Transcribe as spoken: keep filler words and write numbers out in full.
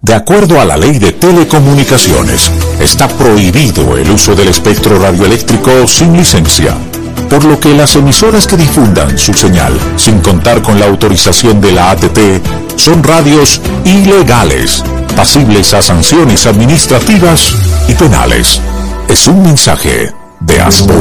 De acuerdo a la Ley de Telecomunicaciones, está prohibido el uso del espectro radioeléctrico sin licencia, por lo que las emisoras que difundan su señal sin contar con la autorización de la A T T son radios ilegales, pasibles a sanciones administrativas y penales. Es un mensaje de ASPO.